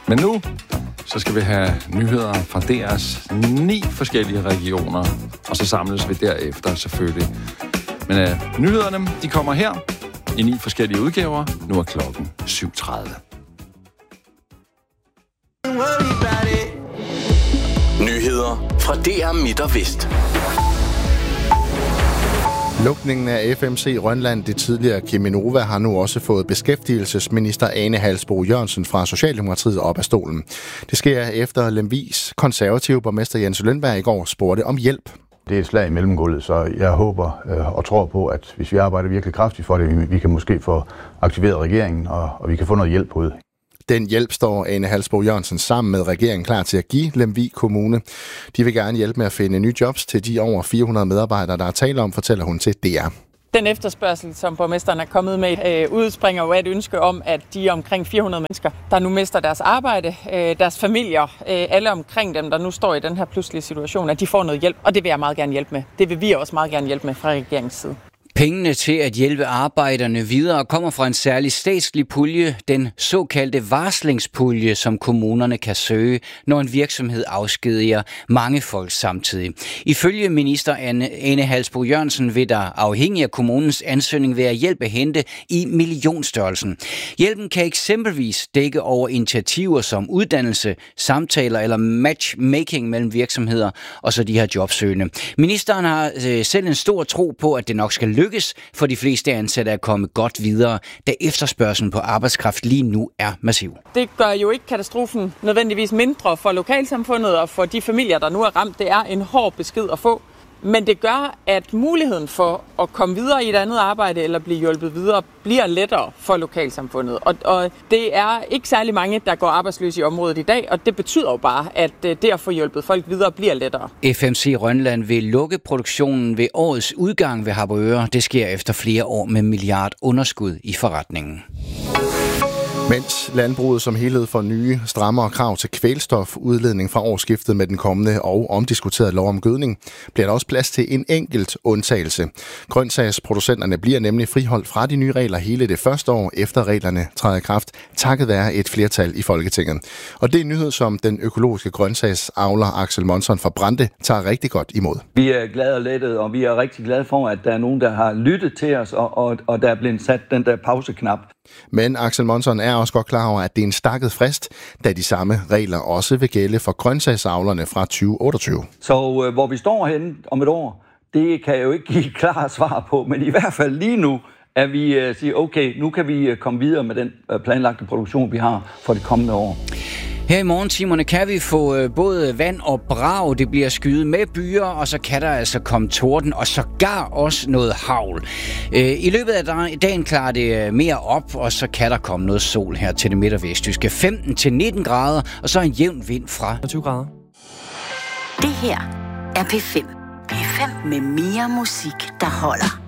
Men nu så skal vi have nyheder fra DR's 9 forskellige regioner, og så samles vi derefter selvfølgelig. Men nyhederne, de kommer her i 9 forskellige udgaver. Nu er klokken 7:30. Nyheder fra DR Midt og Vest. Lukningen af FMC Rønland, det tidligere Cheminova, har nu også fået beskæftigelsesminister Ane Halsboe-Jørgensen fra Socialdemokratiet op af stolen. Det sker efter Lemvigs konservative borgmester Jens Lønberg i går spurgte om hjælp. Det er et slag i mellemgulvet, så jeg håber og tror på, at hvis vi arbejder virkelig kraftigt for det, vi kan måske få aktiveret regeringen, og vi kan få noget hjælp ud. Den hjælp står Ane Halsboe-Jørgensen sammen med regeringen klar til at give Lemvig Kommune. De vil gerne hjælpe med at finde nye jobs til de over 400 medarbejdere, der er tale om, fortæller hun til DR. Den efterspørgsel, som borgmesteren er kommet med, udspringer jo af et ønske om, at de omkring 400 mennesker, der nu mister deres arbejde, deres familier, alle omkring dem, der nu står i den her pludselige situation, at de får noget hjælp. Og det vil jeg meget gerne hjælpe med. Det vil vi også meget gerne hjælpe med fra regeringens side. Pengene til at hjælpe arbejderne videre kommer fra en særlig statslig pulje, den såkaldte varslingspulje, som kommunerne kan søge, når en virksomhed afskediger mange folk samtidig. Ifølge minister Ane Halsboe-Jørgensen vil der afhængig af kommunens ansøgning være hjælp at hente i millionstørrelsen. Hjælpen kan eksempelvis dække over initiativer som uddannelse, samtaler eller matchmaking mellem virksomheder og så de her jobsøgende. Ministeren har selv en stor tro på, at det nok skal lykkes for de fleste ansatte at komme godt videre, da efterspørgslen på arbejdskraft lige nu er massiv. Det gør jo ikke katastrofen nødvendigvis mindre for lokalsamfundet og for de familier, der nu er ramt. Det er en hård besked at få. Men det gør, at muligheden for at komme videre i et andet arbejde eller blive hjulpet videre, bliver lettere for lokalsamfundet. Og det er ikke særlig mange, der går arbejdsløse i området i dag, og det betyder jo bare, at det at få hjulpet folk videre bliver lettere. FMC Rønland vil lukke produktionen ved årets udgang ved Harboøre. Det sker efter flere år med milliardunderskud i forretningen. Mens landbruget som helhed får nye, strammere krav til kvælstofudledning fra årsskiftet med den kommende og omdiskuterede lov om gødning, bliver der også plads til en enkelt undtagelse. Grøntsagsproducenterne bliver nemlig friholdt fra de nye regler hele det første år efter reglerne træder i kraft, takket være et flertal i Folketinget. Og det er en nyhed, som den økologiske grøntsagsavler Axel Monson fra Brande tager rigtig godt imod. Vi er glade og lettede, og vi er rigtig glade for, at der er nogen, der har lyttet til os, og der er blevet sat den der pauseknap. Men Axel Monson er også godt klar over, at det er en stakket frist, da de samme regler også vil gælde for grøntsagsavlerne fra 2028. Så hvor vi står henne om et år, det kan jeg jo ikke give et klart svar på, men i hvert fald lige nu, at vi siger, okay, nu kan vi komme videre med den planlagte produktion, vi har for det kommende år. Her i morgentimerne kan vi få både vand og brag. Det bliver skyet med byer, og så kan der altså komme torden, og sågar også noget hagl. I løbet af dagen klarer det mere op, og så kan der komme noget sol her til det midt- og vestjyske. 15-19 grader, og så en jævn vind fra 20 grader. Det her er P5. P5 med mere musik, der holder.